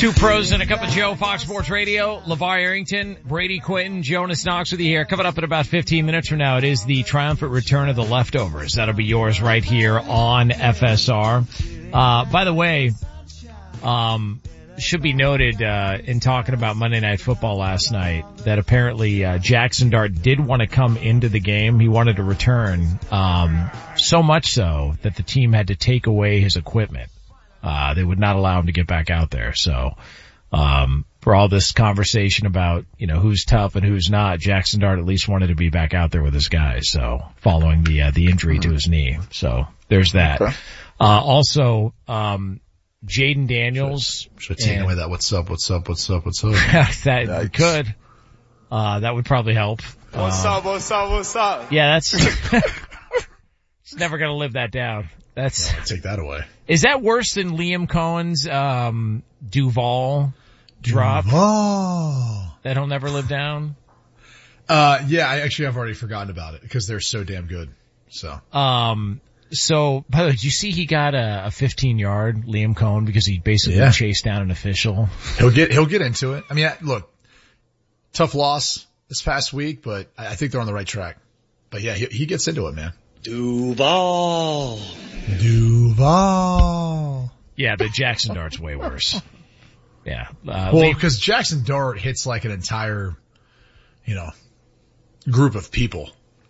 Two pros and a cup of Joe, Fox Sports Radio. LeVar Arrington, Brady Quinton, Jonas Knox with you here. Coming up in about 15 minutes from now, it is the triumphant return of the Leftovers. That'll be yours right here on FSR. By the way, should be noted, in talking about Monday Night Football last night, that apparently, Jackson Dart did want to come into the game. He wanted to return, so much so that the team had to take away his equipment. They would not allow him to get back out there. So, for all this conversation about, who's tough and who's not, Jackson Dart at least wanted to be back out there with his guys. So, following the injury to his knee. So, there's that. Okay. Also, Jaden Daniels. Should have taken away that what's up. That could. That would probably help. What's up? Yeah, that's, it's never gonna live that down. That's, take that away. Is that worse than Liam Cohen's, Duval drop? Oh. That he'll never live down? Yeah, I've already forgotten about it because they're so damn good. So, so, by the way, did you see he got a 15-yard, Liam Cohen, because he basically chased down an official? He'll get into it. I mean, look, tough loss this past week, but I think they're on the right track. But yeah, he gets into it, man. Duval. Yeah, the Jackson Dart's way worse. Yeah. Well, because Jackson Dart hits like an entire, group of people,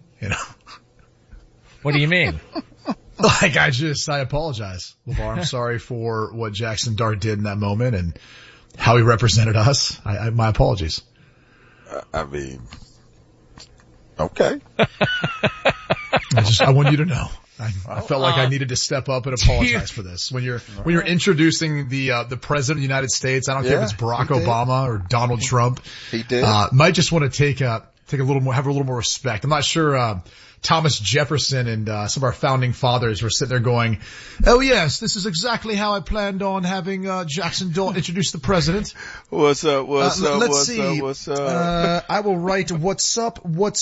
What do you mean? Like, I apologize, LeVar. I'm sorry for what Jackson Dart did in that moment and how he represented us. My apologies. I mean, okay. I want you to know. I felt like I needed to step up and apologize for this. When you're introducing the President of the United States, I don't care if it's Barack Obama or Donald Trump. He did. Might just want to have a little more respect. I'm not sure, Thomas Jefferson and some of our founding fathers were sitting there going, "Oh yes, this is exactly how I planned on having Jackson Dart introduce the president." What's up? Let's see. I will write "What's up?"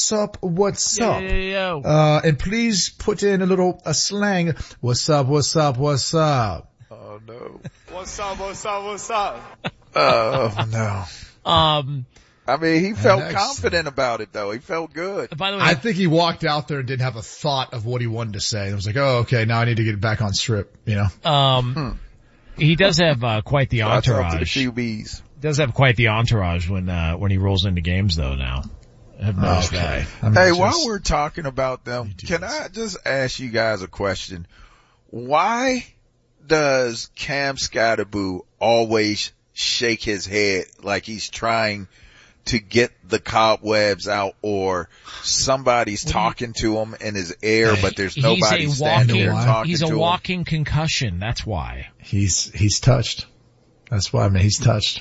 And please put in a slang. What's up? Oh no. What's up? Oh no. I mean, he felt confident about it though. He felt good. By the way, I think he walked out there and didn't have a thought of what he wanted to say. It was like, oh, okay, now I need to get back on strip, He does have, quite the entourage. To the QBs. Does have quite the entourage when he rolls into games though now. I've noticed that. Hey, while we're talking about them, can I just ask you guys a question? Why does Cam Scatterboo always shake his head like he's trying to get the cobwebs out, or somebody's talking to him in his ear, but there's nobody standing there talking to him? He's a walking concussion. That's why. He's touched. That's why, man. He's touched.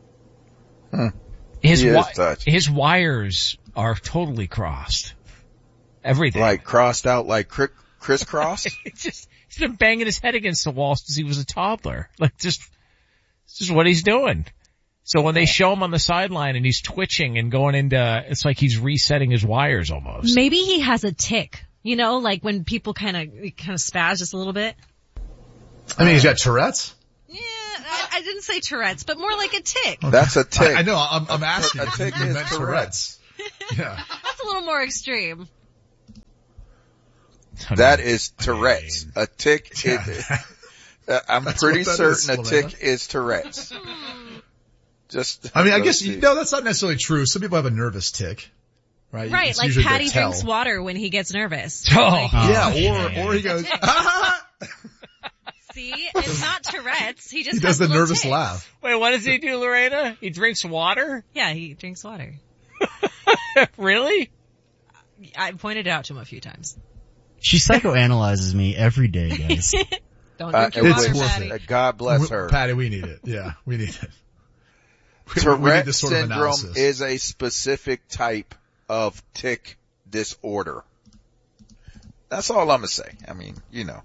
His wires are totally crossed. Everything. Like crossed out like crisscross? He's been banging his head against the wall since he was a toddler. Like this is what he's doing. So when they show him on the sideline and he's twitching and going into, it's like he's resetting his wires almost. Maybe he has a tick, like when people kind of spaz just a little bit. I mean, he's got Tourette's? Yeah, I didn't say Tourette's, but more like a tick. Okay. That's a tick. I know, I'm asking. A tick is Tourette's. Yeah. That's a little more extreme. That is Tourette's. A tick is, I'm pretty certain a tick is Tourette's. I guess, that's not necessarily true. Some people have a nervous tick, right? Right, like Patty drinks water when he gets nervous. Oh. Yeah, or he goes, See, it's not Tourette's. He just does the nervous ticks. laugh. Wait, what does he do, Lorena? He drinks water? Yeah, he drinks water. Really? I pointed it out to him a few times. She psychoanalyzes me every day, guys. Don't drink your water, Patty. God bless her. Patty, we need it. Yeah, we need it. Tourette syndrome is a specific type of tick disorder. That's all I'm gonna say. I mean,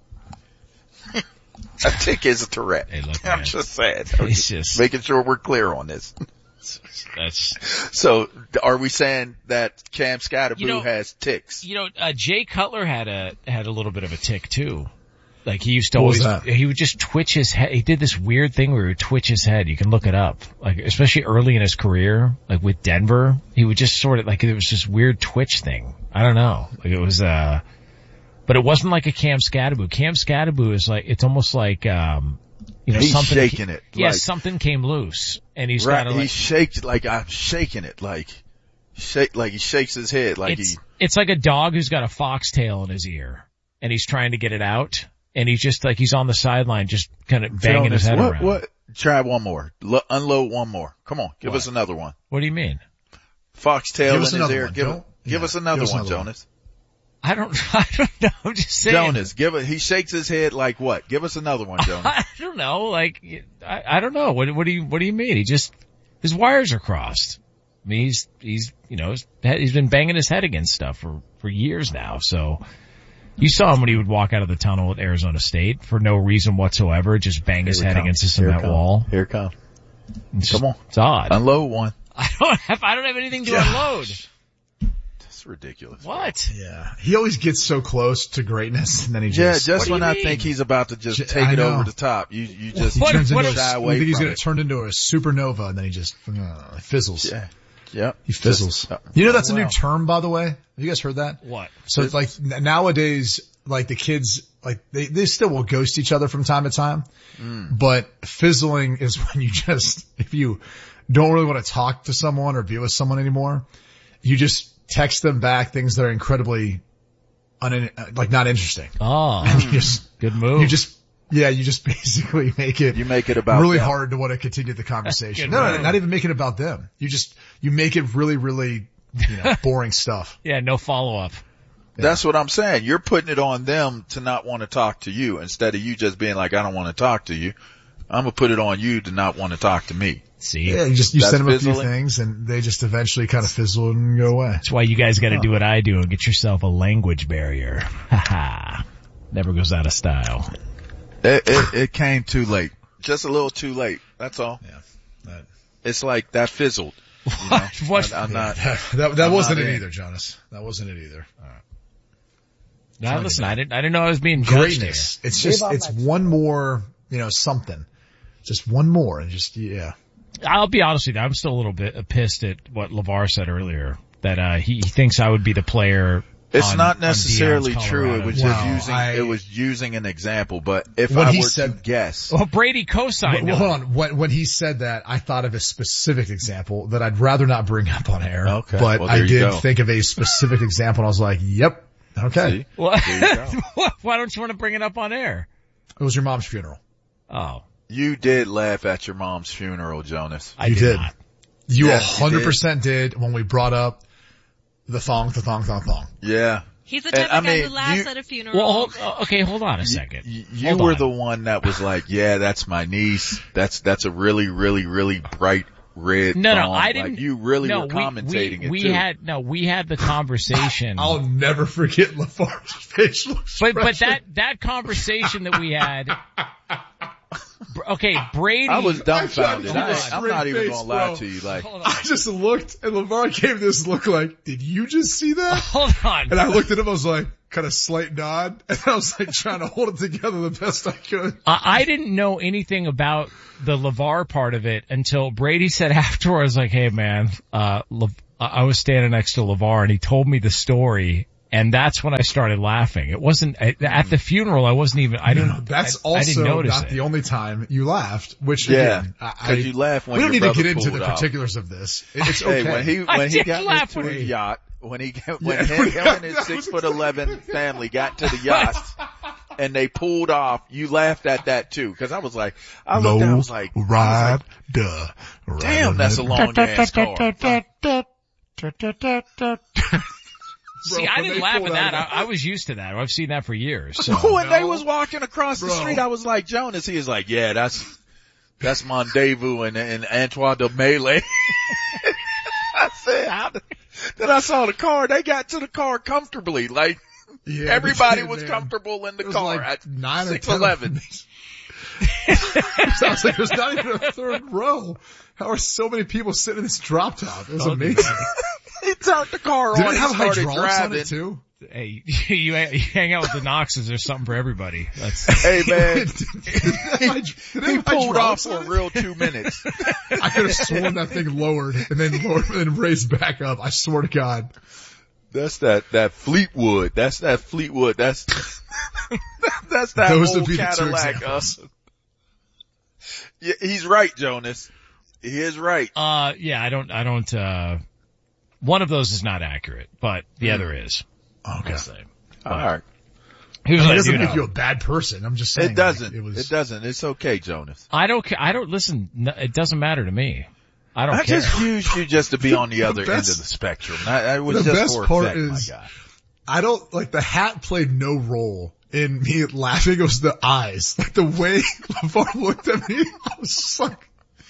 a tick is a Tourette. Hey, look, I'm just saying. Just making sure we're clear on this. So, are we saying that Cam Scatterboo has ticks? Jay Cutler had a little bit of a tick too. Like he used to What was always, that? he would just twitch his head. He did this weird thing where he would twitch his head. You can look it up. Like, especially early in his career, like with Denver, he would just sort of, like, it was this weird twitch thing. I don't know. Like it was, but it wasn't like a Cam Scatterbo. Cam Scatterbo is like, it's almost like, you know, He's something. shaking it. Yeah, like, something came loose and he's right. got to He like, shakes like I'm shaking it. Like he shakes his head like it's like a dog who's got a foxtail in his ear and he's trying to get it out. And he's just like, he's on the sideline just kind of banging his head around. What? Try one more. Unload one more. Come on. Give What? us another one. What do you mean? Foxtail in Give us his another ear. one. Give us another one, another one. Jonas. I don't know. I'm just saying. Jonas, he shakes his head like what? Give us another one, Jonas. I don't know. Like, I don't know. What do you mean? His wires are crossed. I mean, he's been banging his head against stuff for years now. So you saw him when he would walk out of the tunnel at Arizona State for no reason whatsoever, just bang his head against the cement wall. Here it comes. Come on. It's odd. Unload one. I don't have anything to unload. That's ridiculous. What? Yeah. He always gets so close to greatness and then he just, just What do when you I mean? think he's about to just take I it know. over the top, you just he turns into shy you away think he's from going to turn into a supernova and then he just fizzles. Yeah. Yep. He fizzles. Just, You know that's a wow. new term, by the way? Have you guys heard that? What? So it's like nowadays, like the kids, like they still will ghost each other from time to time, but fizzling is when you just, if you don't really want to talk to someone or be with someone anymore, you just text them back things that are incredibly not interesting. Oh, And you just, good move. you just basically make it about really them. hard to want to continue the conversation. Good No, move. not even make it about them. You make it really, really, boring stuff. Yeah, no follow up. That's what I'm saying. You're putting it on them to not want to talk to you instead of you just being like, I don't want to talk to you. I'm going to put it on you to not want to talk to me. See? Yeah, you That's send them a few fizzling. things and they just eventually kind of fizzle and go away. That's why you guys got to do what I do and get yourself a language barrier. Ha ha. Never goes out of style. It came too late. Just a little too late. That's all. Yeah. It's like that fizzled. You know? What? I'm not. That wasn't not it in. either, Jonas. That wasn't it either. No, listen, I didn't know I was being judged Greatness. It's just, it's one more, something. Just one more and just, yeah. here. I'll be honest with you. I'm still a little bit pissed at what LeVar said earlier, that he thinks I would be the player. It's on- not on necessarily Deion's true. It Colorado. was Wow, just using an example. But if When I he were to said- guess, Well, Brady co-signed Well, him. hold on. When he said that, I thought of a specific example that I'd rather not bring up on air. Okay. But Well, I there you did go. think of a specific example and I was like, yep. Okay. see, What? there you go. Why don't you want to bring it up on air? It was your mom's funeral. Oh, You did laugh at your mom's funeral, Jonas. I You did did. not. You Yes, you 100% did when we brought up the thong. Yeah. He's the type And, of guy I mean, who laughs you- at a funeral. Well, hold on a second. You Hold were on. the one that was like, yeah, that's my niece. That's a really, really, really bright red No, thong. I didn't. Like, you really no, were commentating we it too. we had the conversation. I'll never forget LaFarge's facial expression. But that conversation that we had. Okay, Brady. I was dumbfounded. I tried to I'm straight not even face, gonna lie bro. to you. Like, Hold on. I just looked and LeVar gave this look like, did you just see that? Hold on. And I looked at him, I was like, kind of slight nod, and I was like trying to hold it together the best I could. I didn't know anything about the LeVar part of it until Brady said afterwards, like, hey man, I was standing next to LeVar and he told me the story. And that's when I started laughing. It wasn't at the funeral. I wasn't even. I didn't. That's I didn't also notice not it. the only time you laughed, which yeah, again, because you laugh when we don't your need to brother get into pulled the out. particulars of this. It's Hey, okay. when he did got laugh into when his he- yacht, when Yeah, him and his 6'11" family got to the yacht and they pulled off, you laughed at that too. Cause I was like, I looked down, I was like, damn, that's a long ass car. See, Bro, I when didn't they laugh at pulled that. out- I was used to that. I've seen that for years. So. When they was walking across the Bro. street, I was like, Jonas, he was like, yeah, that's Mondezvous and Antoine de Melee. I said, then I saw the car, they got to the car comfortably, like, Yeah, everybody they did, was man. comfortable in the It was car like at 9 or 10 6'11". I was like, there's not even a third row. How are so many people sitting in this drop top? It was amazing. He turned the car Did on it and have started hydraulics driving. on it too? Hey, you hang out with the Knoxes, there's something for everybody. Hey man, he pulled off for a real 2 minutes. I could have sworn that thing lowered and then raised back up. I swear to God. That's that Fleetwood. That's that Fleetwood. That's that Those old would be the two Cadillac. examples. Yeah, he's right, Jonas. He is right. Yeah, I don't, one of those is not accurate, but the other is. Okay. All right. It doesn't make you a bad person. I'm just saying. It doesn't. Like, It doesn't. It's okay, Jonas. I don't listen. It doesn't matter to me. I don't care. I just used you just to be on the other end of the spectrum. I was the just best for part effect, is, my guy. I don't, like, the hat played no role in me laughing. It was the eyes. Like, the way LeVar looked at me, I was just like,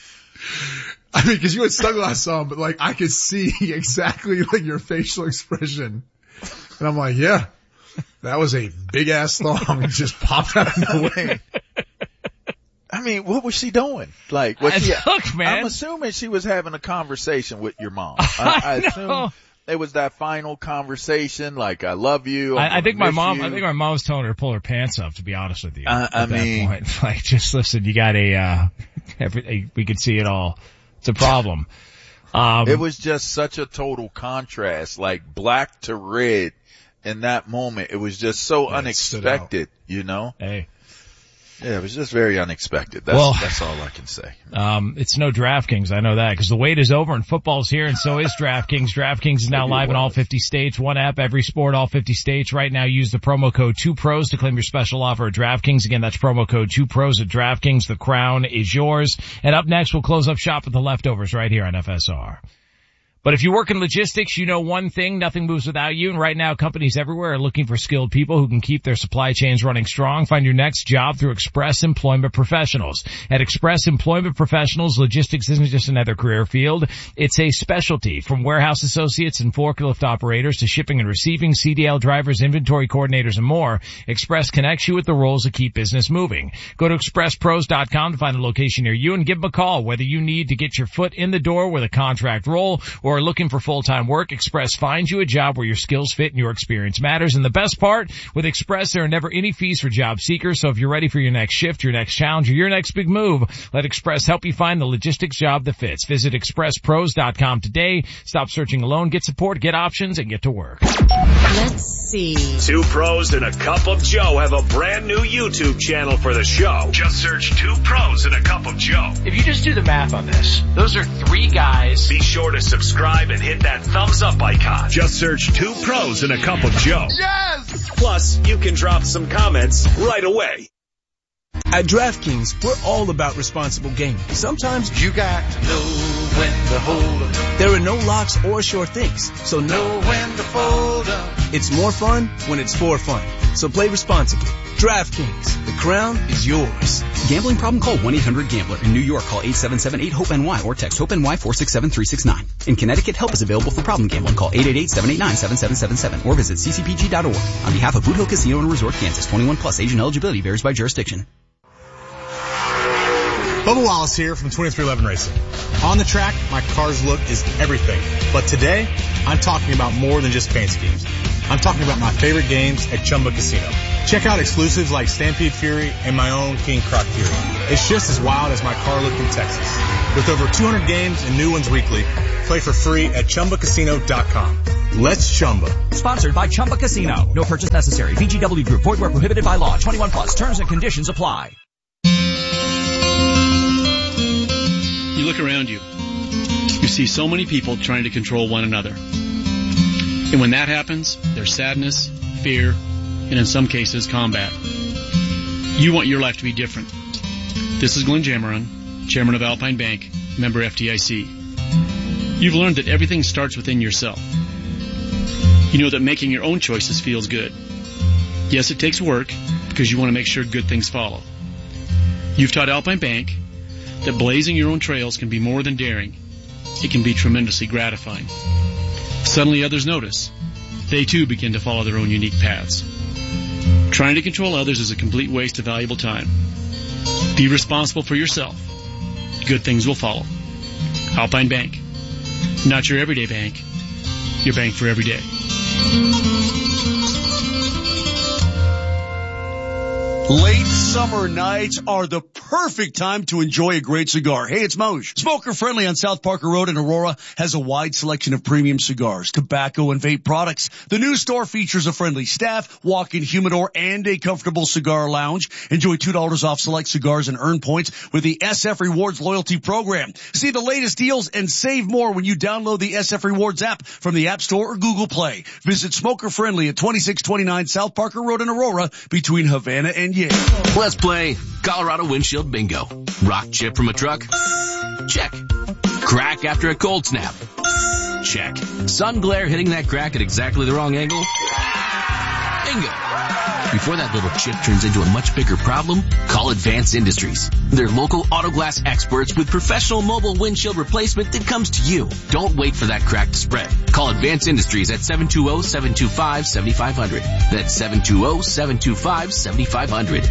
I mean, cause you had sunglasses on, but like, I could see exactly like your facial expression. And I'm like, yeah, that was a big ass thong. It just popped out of nowhere. I mean, what was she doing? Like, Look, man. I'm assuming she was having a conversation with your mom. I assume it was that final conversation, like, I love you. I think my mom was telling her to pull her pants up, to be honest with you. At that point. Like, just listen, you got we could see it all. It's a problem. It was just such a total contrast, like black to red in that moment. It was just so unexpected, you know? Hey. Yeah, it was just very unexpected. That's all I can say. It's no DraftKings. I know that because the wait is over and football's here and so is DraftKings. DraftKings is now live in all 50 states. One app, every sport, all 50 states. Right now, use the promo code 2pros to claim your special offer at DraftKings. Again, that's promo code 2pros at DraftKings. The crown is yours. And up next, we'll close up shop with the leftovers right here on FSR. But if you work in logistics, you know one thing, nothing moves without you. And right now, companies everywhere are looking for skilled people who can keep their supply chains running strong. Find your next job through Express Employment Professionals. At Express Employment Professionals, logistics isn't just another career field. It's a specialty. From warehouse associates and forklift operators to shipping and receiving, CDL drivers, inventory coordinators, and more, Express connects you with the roles that keep business moving. Go to expresspros.com to find a location near you and give them a call. Whether you need to get your foot in the door with a contract role or are looking for full-time work, Express finds you a job where your skills fit and your experience matters. And the best part, with Express, there are never any fees for job seekers. So if you're ready for your next shift, your next challenge, or your next big move, let Express help you find the logistics job that fits. Visit expresspros.com today. Stop searching alone. Get support, get options, and get to work. Let's see. Two Pros and a Cup of Joe have a brand new YouTube channel for the show. Just search Two Pros and a Cup of Joe. If you just do the math on this, those are three guys. Be sure to subscribe and hit that thumbs up icon. Just search Two Pros and a Cup of Joe. Yes! Plus, you can drop some comments right away. At DraftKings, we're all about responsible gaming. Sometimes You got to know when to hold up. there are no locks or sure things, so Know when to fold up. it's more fun when it's for fun. So play responsibly. DraftKings, the crown is yours. Gambling problem? Call 1-800-GAMBLER. In New York, call 877-8-HOPE-NY or text HOPE-NY 467-369. In Connecticut, help is available for problem gambling. Call 888-789-7777 or visit ccpg.org. On behalf of Boot Hill Casino and Resort, Kansas, 21 plus, age and eligibility varies by jurisdiction. Bubba Wallace here from 2311 Racing. On the track, my car's look is everything. But today, I'm talking about more than just paint schemes. I'm talking about my favorite games at Chumba Casino. Check out exclusives like Stampede Fury and my own King Croc Fury. It's just as wild as my car look in Texas. With over 200 games and new ones weekly, play for free at ChumbaCasino.com. Let's Chumba. Sponsored by Chumba Casino. No purchase necessary. VGW Group. Void where prohibited by law. 21 plus. Terms and conditions apply. You look around you. You see so many people trying to control one another. And when that happens, there's sadness, fear, and in some cases, combat. You want your life to be different. This is Glenn Jameron, Chairman of Alpine Bank, member FDIC. You've learned that everything starts within yourself. You know that making your own choices feels good. Yes, it takes work because you want to make sure good things follow. You've taught Alpine Bank that blazing your own trails can be more than daring. It can be tremendously gratifying. Suddenly others notice. They too begin to follow their own unique paths. Trying to control others is a complete waste of valuable time. Be responsible for yourself. Good things will follow. Alpine Bank. Not your everyday bank. Your bank for every day. Late summer nights are the perfect time to enjoy a great cigar. Hey, it's Moj. Smoker Friendly on South Parker Road in Aurora has a wide selection of premium cigars, tobacco, and vape products. The new store features a friendly staff, walk-in humidor, and a comfortable cigar lounge. Enjoy $2 off select cigars and earn points with the SF Rewards loyalty program. See the latest deals and save more when you download the SF Rewards app from the App Store or Google Play. Visit Smoker Friendly at 2629 South Parker Road in Aurora between Havana and Yale. Let's play Colorado Windshield Bingo. Rock chip from a truck? Check. Crack after a cold snap? Check. Sun glare hitting that crack at exactly the wrong angle? Bingo. Before that little chip turns into a much bigger problem, call Advanced Industries. They're local auto glass experts with professional mobile windshield replacement that comes to you. Don't wait for that crack to spread. Call Advanced Industries at 720-725-7500. That's 720-725-7500.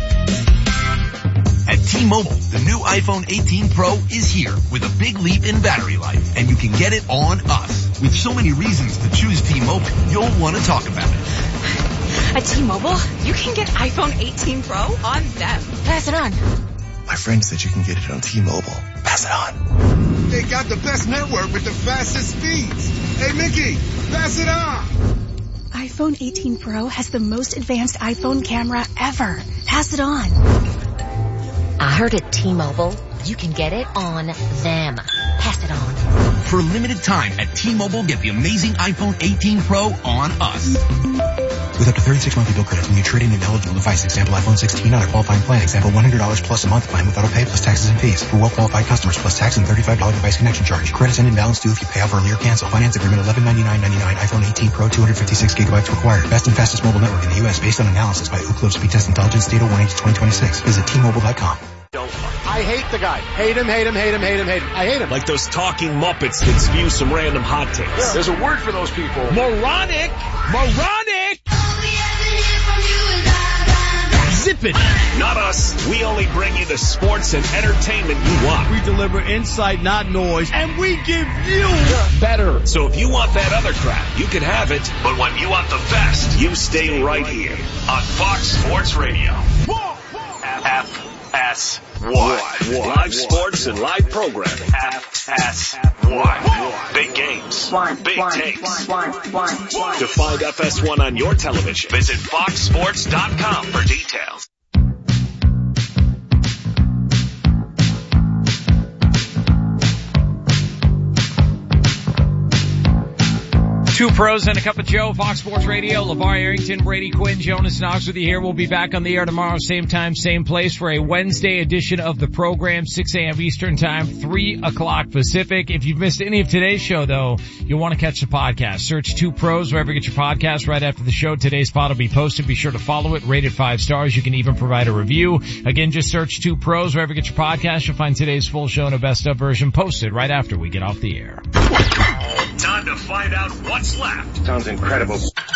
At T-Mobile, the new iPhone 18 Pro is here with a big leap in battery life, and you can get it on us. With so many reasons to choose T-Mobile, you'll want to talk about it. At T-Mobile, you can get iPhone 18 Pro on them. Pass it on. My friend said you can get it on T-Mobile. Pass it on. They got the best network with the fastest speeds. Hey, Mickey, pass it on. iPhone 18 Pro has the most advanced iPhone camera ever. Pass it on. I heard at T-Mobile, you can get it on them. Pass it on. For a limited time at T-Mobile, get the amazing iPhone 18 Pro on us. With up to 36 monthly bill credits when you trade in an eligible device. Example, iPhone 16 on a qualifying plan. Example, $100 plus a month plan with auto pay plus taxes and fees. For well-qualified customers plus tax and $35 device connection charge. Credits end in balance due if you pay off early or cancel. Finance agreement $1199.99. iPhone 18 Pro 256 gigabytes required. Best and fastest mobile network in the U.S. based on analysis by Ookla Speed Test Intelligence Data 1/2026. Visit T-Mobile.com. I hate the guy. Hate him. I hate him. Like those talking Muppets that spew some random hot takes. Yeah. There's a word for those people. Moronic! Zip it! Not us. We only bring you the sports and entertainment you want. We deliver insight, not noise, and we give you better. So if you want that other crap, you can have it. But when you want the best, you stay right here on Fox Sports Radio. FS1. Live sports and live programming. FS1. Big games. Big takes. To find FS1 on your television, visit foxsports.com for details. Two pros and a cup of Joe, Fox Sports Radio, LeVar Arrington, Brady Quinn, Jonas Knox with you here. We'll be back on the air tomorrow, same time, same place for a Wednesday edition of the program, 6 a.m. Eastern Time, 3 o'clock Pacific. If you've missed any of today's show, though, you'll want to catch the podcast. Search Two Pros wherever you get your podcast right after the show. Today's pod will be posted. Be sure to follow it, rate it 5 stars. You can even provide a review. Again, just search Two Pros wherever you get your podcast. You'll find today's full show and a best of version posted right after we get off the air. Time to find out what's left. Sounds incredible.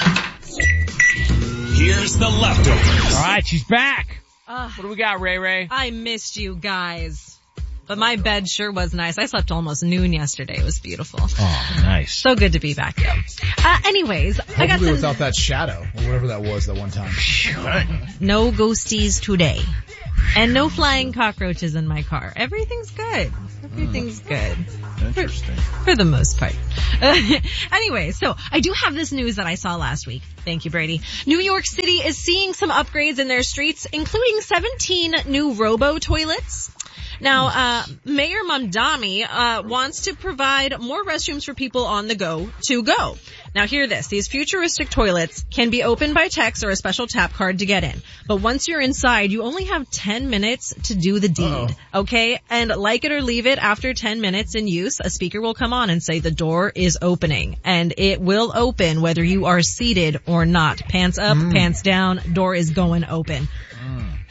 Here's the leftovers. All right, she's back. What do we got, Ray? I missed you guys. But my bed sure was nice. I slept almost noon yesterday. It was beautiful. Oh, nice. So good to be back, though. Anyways, I got some... without that shadow, or whatever that was that one time. No ghosties today. And no flying cockroaches in my car. Everything's good. Everything's good. Interesting. For the most part. Anyway, so I do have this news that I saw last week. Thank you, Brady. New York City is seeing some upgrades in their streets, including 17 new robo-toilets. Now, Mayor Mamdani wants to provide more restrooms for people on the go to go. Now hear this. These futuristic toilets can be opened by text or a special tap card to get in. But once you're inside, you only have 10 minutes to do the deed. Okay? And like it or leave it, after 10 minutes in use, a speaker will come on and say the door is opening. And it will open whether you are seated or not. Pants up, pants down, door is going open.